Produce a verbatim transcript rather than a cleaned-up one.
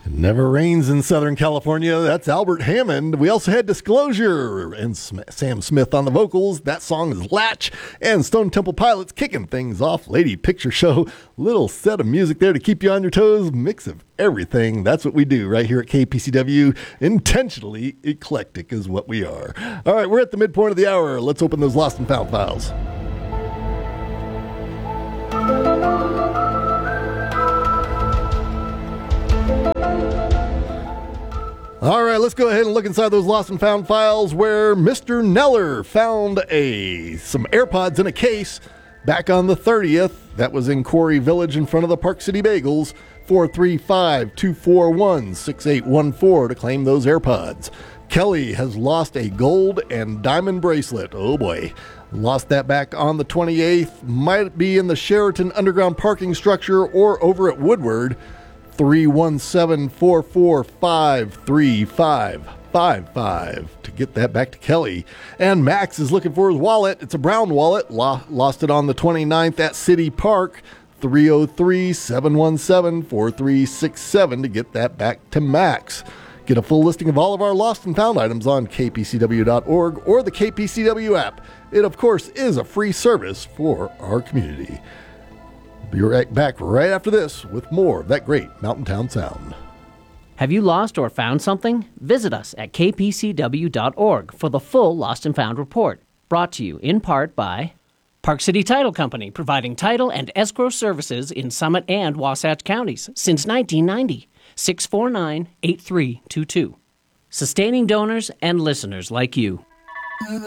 It never rains in Southern California. That's Albert Hammond. We also had Disclosure and Sm- Sam Smith on the vocals. That song is Latch. And Stone Temple Pilots kicking things off. Lady Picture Show. Little set of music there to keep you on your toes. Mix of everything. That's what we do right here at K P C W. Intentionally eclectic is what we are. All right, we're at the midpoint of the hour. Let's open those Lost and Found files. All right, let's go ahead and look inside those Lost and Found files where Mister Neller found a some AirPods in a case back on the thirtieth. That was in Quarry Village in front of the Park City Bagels. four three five, two four one, six eight one four to claim those AirPods. Kelly has lost a gold and diamond bracelet. Oh boy. Lost that back on the twenty-eighth. Might be in the Sheraton underground parking structure or over at Woodward. three one seven, four four five, three five five five to get that back to Kelly. And Max is looking for his wallet. It's a brown wallet. Lo- lost it on the twenty-ninth at City Park. three oh three, seven one seven, four three six seven to get that back to Max. Get a full listing of all of our lost and found items on K P C W dot org or the K P C W app. It, of course, is a free service for our community. Be right back right after this with more of that great Mountain Town sound. Have you lost or found something? Visit us at K P C W dot org for the full Lost and Found report. Brought to you in part by Park City Title Company, providing title and escrow services in Summit and Wasatch counties since nineteen ninety. six four nine, eight three two two. Sustaining donors and listeners like you.